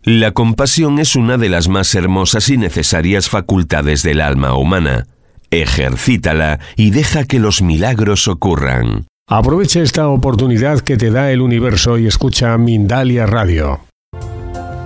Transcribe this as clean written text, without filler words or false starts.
La compasión es una de las más hermosas y necesarias facultades del alma humana. Ejercítala y deja que los milagros ocurran. Aprovecha esta oportunidad que te da el universo y escucha Mindalia Radio.